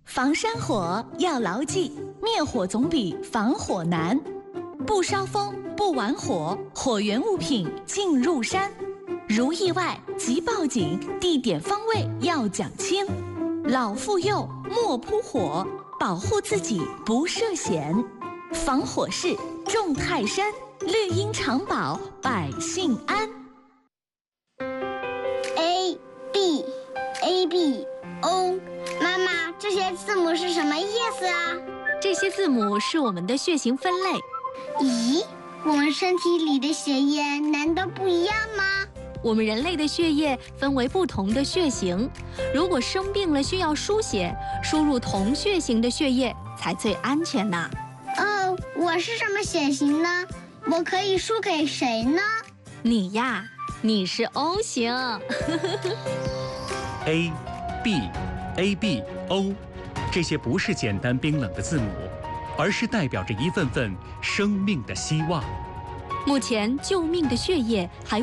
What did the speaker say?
防山火要牢记，灭火总比防火难。不烧风，不玩火，火源物品进入山。如意外即报警，地点方位要讲清。老妇幼莫扑火，保护自己不涉险。防火势重泰山，绿荫长保百姓安。 A B O， 妈妈，这些字母是什么意思啊？ 这些字母是我们的血型分类。 咦，我们身体里的血液难道不一样吗？ 我们人类的血液分为不同的血型，如果生病了需要输血，输入同血型的血液才最安全呢。 哦，我是什么血型呢？我可以输给谁呢？ 你呀，你是 O 型。 A、B、A、B、O， 这些不是简单冰冷的字母，而是代表着一份份生命的希望。 目前救命的血液还